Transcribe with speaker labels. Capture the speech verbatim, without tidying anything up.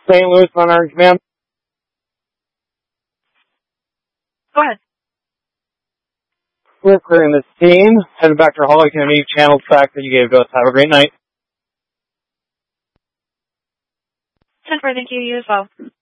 Speaker 1: Saint Louis on Orange, ma'am.
Speaker 2: Go ahead.
Speaker 1: We're clearing this scene. Heading back to our hall. You can any channel track that you gave to us. Have a great night.
Speaker 2: ten four, thank you. You as well.